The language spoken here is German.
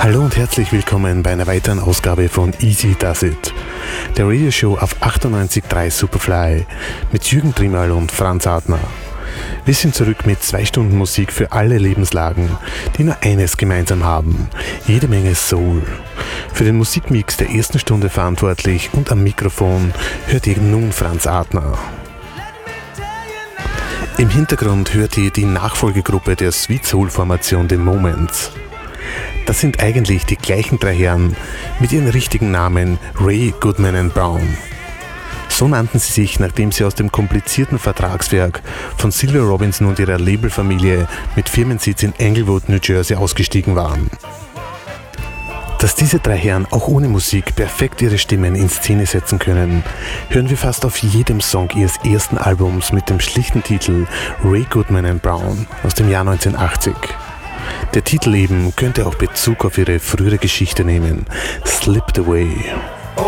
Hallo und herzlich willkommen bei einer weiteren Ausgabe von Easy Does It, der Radioshow auf 98.3 Superfly mit Jürgen Trimal und Franz Adner. Wir sind zurück mit 2 Stunden Musik für alle Lebenslagen, die nur eines gemeinsam haben: jede Menge Soul. Für den Musikmix der ersten Stunde verantwortlich und am Mikrofon hört ihr nun Franz Adner. Im Hintergrund hört ihr die Nachfolgegruppe der Sweet Soul Formation The Moments. Das sind eigentlich die gleichen 3 Herren mit ihren richtigen Namen Ray, Goodman & Brown. So nannten sie sich, nachdem sie aus dem komplizierten Vertragswerk von Sylvia Robinson und ihrer Labelfamilie mit Firmensitz in Englewood, New Jersey ausgestiegen waren. Dass diese 3 Herren auch ohne Musik perfekt ihre Stimmen in Szene setzen können, hören wir fast auf jedem Song ihres ersten Albums mit dem schlichten Titel Ray, Goodman & Brown aus dem Jahr 1980. Der Titel eben könnte auch Bezug auf ihre frühere Geschichte nehmen: Slipped Away.